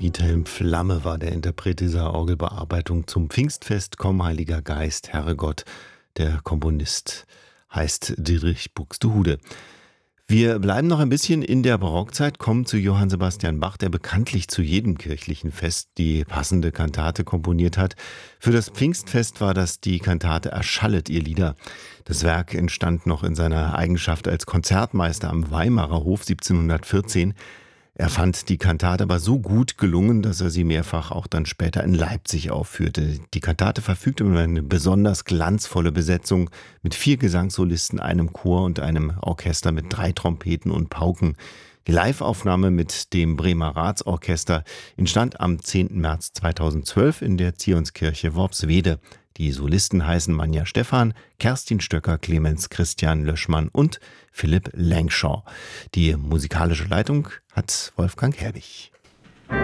Diethelm Flamme war der Interpret dieser Orgelbearbeitung zum Pfingstfest Komm, Heiliger Geist, Herrgott. Der Komponist heißt Dietrich Buxtehude. Wir bleiben noch ein bisschen in der Barockzeit, kommen zu Johann Sebastian Bach, der bekanntlich zu jedem kirchlichen Fest die passende Kantate komponiert hat. Für das Pfingstfest war das die Kantate Erschallet ihr Lieder. Das Werk entstand noch in seiner Eigenschaft als Konzertmeister am Weimarer Hof 1714. Er fand die Kantate aber so gut gelungen, dass er sie mehrfach auch dann später in Leipzig aufführte. Die Kantate verfügte über eine besonders glanzvolle Besetzung mit 4 Gesangssolisten, einem Chor und einem Orchester mit 3 Trompeten und Pauken. Die Liveaufnahme mit dem Bremer Ratsorchester entstand am 10. März 2012 in der Zionskirche Worpswede. Die Solisten heißen Manja Stephan, Kerstin Stöcker, Clemens Christian Löschmann und Philipp Langshaw. Die musikalische Leitung hat Wolfgang Herbig.